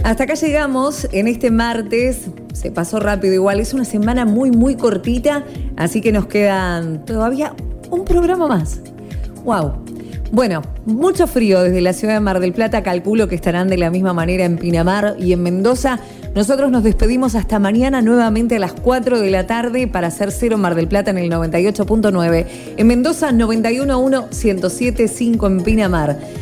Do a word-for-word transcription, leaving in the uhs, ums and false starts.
Hasta acá llegamos en este martes. Se pasó rápido igual. Es una semana muy, muy cortita. Así que nos quedan todavía un programa más. ¡Wow! Bueno, mucho frío desde la ciudad de Mar del Plata. Calculo que estarán de la misma manera en Pinamar y en Mendoza. Nosotros nos despedimos hasta mañana nuevamente a las cuatro de la tarde para hacer Cero Mar del Plata en el noventa y ocho punto nueve. En Mendoza, noventa y uno punto uno, ciento siete punto cinco en Pinamar.